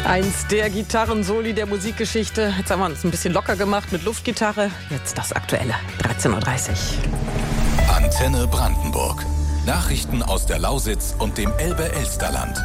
Eins der Gitarrensoli der Musikgeschichte. Jetzt haben wir uns ein bisschen locker gemacht mit Luftgitarre. Jetzt das Aktuelle, 13.30 Uhr. Antenne Brandenburg. Nachrichten aus der Lausitz und dem Elbe-Elsterland.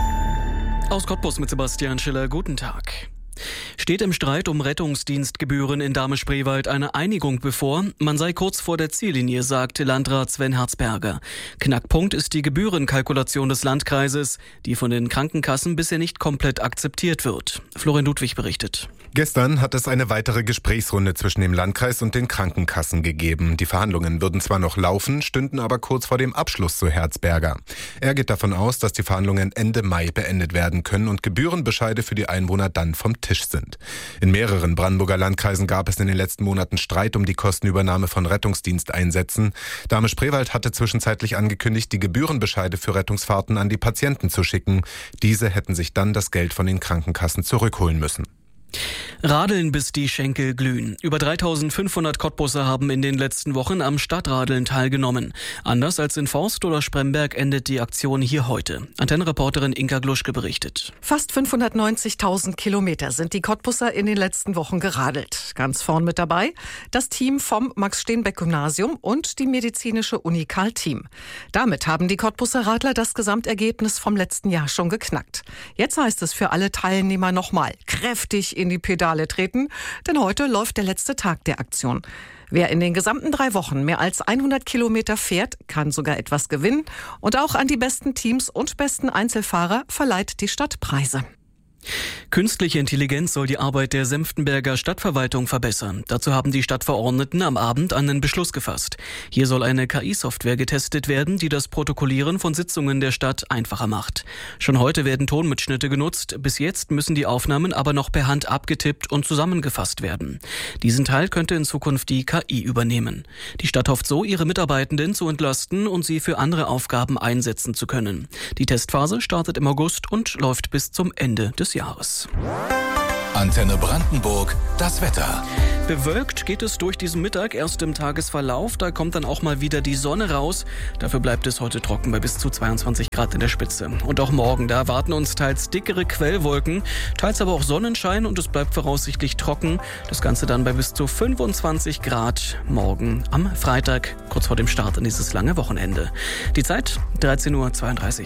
Aus Cottbus mit Sebastian Schiller, guten Tag. Steht im Streit um Rettungsdienstgebühren in Dahme-Spreewald eine Einigung bevor? Man sei kurz vor der Ziellinie, sagte Landrat Sven Herzberger. Knackpunkt ist die Gebührenkalkulation des Landkreises, die von den Krankenkassen bisher nicht komplett akzeptiert wird. Florian Ludwig berichtet. Gestern hat es eine weitere Gesprächsrunde zwischen dem Landkreis und den Krankenkassen gegeben. Die Verhandlungen würden zwar noch laufen, stünden aber kurz vor dem Abschluss, so Herzberger. Er geht davon aus, dass die Verhandlungen Ende Mai beendet werden können und Gebührenbescheide für die Einwohner dann vom Tisch sind. In mehreren Brandenburger Landkreisen gab es in den letzten Monaten Streit um die Kostenübernahme von Rettungsdiensteinsätzen. Dahme-Spreewald hatte zwischenzeitlich angekündigt, die Gebührenbescheide für Rettungsfahrten an die Patienten zu schicken. Diese hätten sich dann das Geld von den Krankenkassen zurückholen müssen. Radeln, bis die Schenkel glühen. Über 3.500 Cottbusser haben in den letzten Wochen am Stadtradeln teilgenommen. Anders als in Forst oder Spremberg endet die Aktion hier heute. Antennenreporterin Inka Gluschke berichtet. Fast 590.000 Kilometer sind die Cottbusser in den letzten Wochen geradelt. Ganz vorn mit dabei das Team vom Max-Steenbeck-Gymnasium und die medizinische Uni Karl-Team. Damit haben die Cottbusser Radler das Gesamtergebnis vom letzten Jahr schon geknackt. Jetzt heißt es für alle Teilnehmer nochmal kräftig in die Pedale treten, denn heute läuft der letzte Tag der Aktion. Wer in den gesamten 3 Wochen mehr als 100 Kilometer fährt, kann sogar etwas gewinnen. Und auch an die besten Teams und besten Einzelfahrer verleiht die Stadt Preise. Künstliche Intelligenz soll die Arbeit der Senftenberger Stadtverwaltung verbessern. Dazu haben die Stadtverordneten am Abend einen Beschluss gefasst. Hier soll eine KI-Software getestet werden, die das Protokollieren von Sitzungen der Stadt einfacher macht. Schon heute werden Tonmitschnitte genutzt. Bis jetzt müssen die Aufnahmen aber noch per Hand abgetippt und zusammengefasst werden. Diesen Teil könnte in Zukunft die KI übernehmen. Die Stadt hofft so, ihre Mitarbeitenden zu entlasten und sie für andere Aufgaben einsetzen zu können. Die Testphase startet im August und läuft bis zum Ende des Jahres. Antenne Brandenburg, das Wetter. Bewölkt geht es durch diesen Mittag erst im Tagesverlauf. Da kommt dann auch mal wieder die Sonne raus. Dafür bleibt es heute trocken bei bis zu 22 Grad in der Spitze. Und auch morgen, da erwarten uns teils dickere Quellwolken, teils aber auch Sonnenschein und es bleibt voraussichtlich trocken. Das Ganze dann bei bis zu 25 Grad morgen am Freitag, kurz vor dem Start in dieses lange Wochenende. Die Zeit 13.32 Uhr.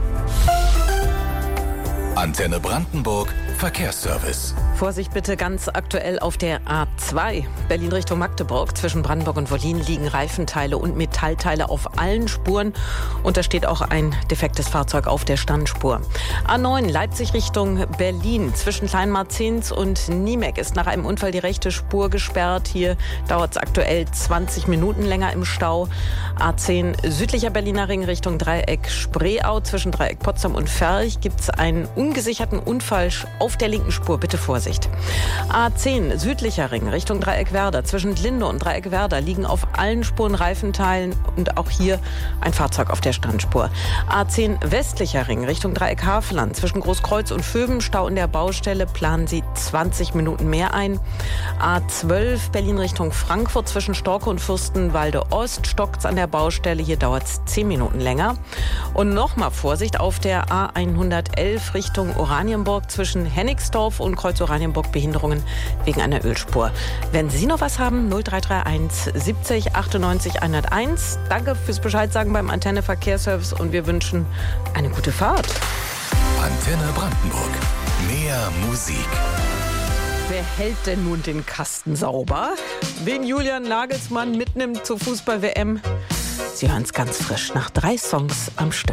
Antenne Brandenburg, Verkehrsservice. Vorsicht bitte, ganz aktuell auf der A2 Berlin Richtung Magdeburg. Zwischen Brandenburg und Wollin liegen Reifenteile und Metallteile auf allen Spuren. Und da steht auch ein defektes Fahrzeug auf der Standspur. A9 Leipzig Richtung Berlin. Zwischen Kleinmarzens und Niemek ist nach einem Unfall die rechte Spur gesperrt. Hier dauert es aktuell 20 Minuten länger im Stau. A10 südlicher Berliner Ring Richtung Dreieck Spreeau. Zwischen Dreieck Potsdam und Ferch gibt es einen ungesicherten Unfall auf der linken Spur. Bitte Vorsicht. A10 südlicher Ring Richtung Dreieck Werder. Zwischen Linde und Dreieck Werder liegen auf allen Spuren Reifenteilen und auch hier ein Fahrzeug auf der Standspur. A10 westlicher Ring Richtung Dreieck Havelland. Zwischen Großkreuz und Vöben Stau in der Baustelle, planen Sie 20 Minuten mehr ein. A12 Berlin Richtung Frankfurt. Zwischen Storke und Fürstenwalde Ost stockt's an der Baustelle. Hier dauert es 10 Minuten länger. Und nochmal Vorsicht auf der A111 Richtung Oranienburg. Zwischen Hennigsdorf und Kreuz Oranienburg Behinderungen wegen einer Ölspur. Wenn Sie noch was haben, 0331 70 98 101. Danke fürs Bescheid sagen beim Antenne Verkehrsservice und wir wünschen eine gute Fahrt. Antenne Brandenburg. Mehr Musik. Wer hält denn nun den Kasten sauber? Wen Julian Nagelsmann mitnimmt zur Fußball-WM? Sie hören es ganz frisch nach 3 Songs am Stück.